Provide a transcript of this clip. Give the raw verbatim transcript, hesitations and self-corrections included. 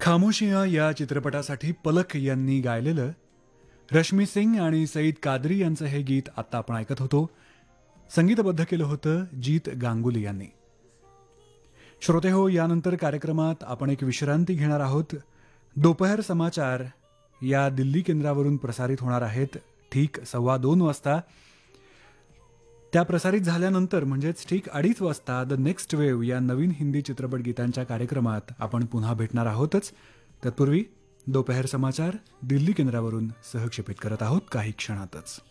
खामोशियां या चित्रपटासाठी पलक यांनी गायलेलं रश्मी सिंग आणि सईद कादरी यांचं हे गीत आत्ता आपण ऐकत होतो. संगीतबद्ध केलं होतं जीत गांगुली यांनी. श्रोते हो, यानंतर कार्यक्रमात आपण एक विश्रांती घेणार आहोत. दोपहर समाचार या दिल्ली केंद्रावरून प्रसारित होणार आहेत ठीक सव्वा दोन वाजता. त्या प्रसारित झाल्यानंतर म्हणजेच ठीक अडीच वाजता द नेक्स्ट वेव्ह या नवीन हिंदी चित्रपट गीतांच्या कार्यक्रमात आपण पुन्हा भेटणार आहोतच. तत्पूर्वी दोपहर समाचार दिल्ली केंद्रावरून सहक्षेपित करत आहोत काही क्षणातच.